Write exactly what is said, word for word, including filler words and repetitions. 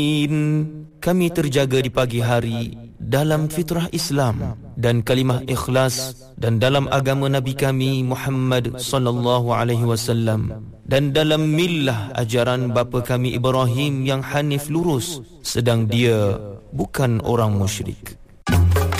Kami terjaga di pagi hari dalam fitrah Islam dan kalimah ikhlas, dan dalam agama Nabi kami Muhammad sallallahu alaihi wasallam, dan dalam millah ajaran bapa kami Ibrahim yang hanif lurus, sedang dia bukan orang musyrik.